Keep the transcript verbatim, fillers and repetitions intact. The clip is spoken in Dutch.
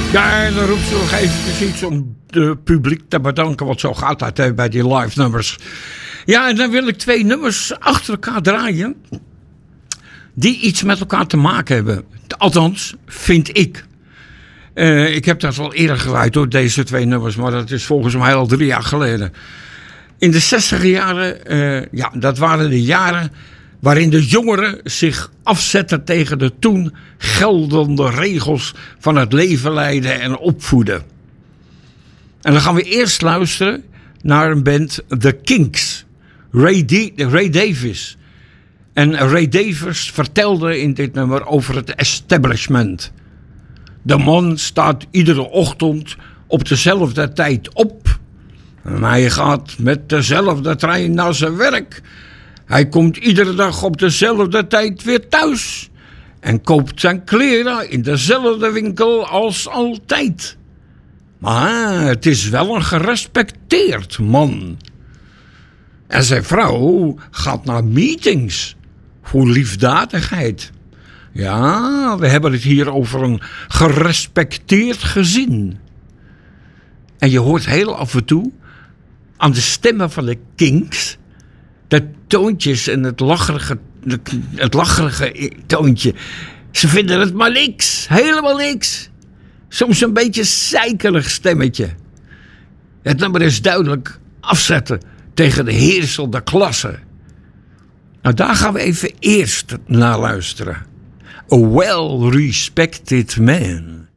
Ja, en dan roept ze nog even iets om het publiek te bedanken. Want zo gaat dat hè, bij die live nummers. Ja, en dan wil ik twee nummers achter elkaar draaien. Die iets met elkaar te maken hebben. Althans, vind ik. Uh, ik heb dat wel eerder gedraaid door deze twee nummers. Maar dat is volgens mij al drie jaar geleden. In de zestiger jaren, uh, ja, dat waren de jaren waarin de jongeren zich afzetten tegen de toen geldende regels van het leven leiden en opvoeden. En dan gaan we eerst luisteren naar een band, The Kinks. Ray, D- Ray Davies. En Ray Davies vertelde in dit nummer over het establishment. De man staat iedere ochtend op dezelfde tijd op. En hij gaat met dezelfde trein naar zijn werk. Hij komt iedere dag op dezelfde tijd weer thuis. En koopt zijn kleren in dezelfde winkel als altijd. Maar het is wel een gerespecteerd man. En zijn vrouw gaat naar meetings voor liefdadigheid. Ja, we hebben het hier over een gerespecteerd gezin. En je hoort heel af en toe aan de stemmen van de Kinks de toontjes en het lacherige, het lacherige toontje. Ze vinden het maar niks, helemaal niks. Soms een beetje zeikerig stemmetje. Het nummer is duidelijk afzetten tegen de heersende klasse. Nou, daar gaan we even eerst naar luisteren. A well-respected man.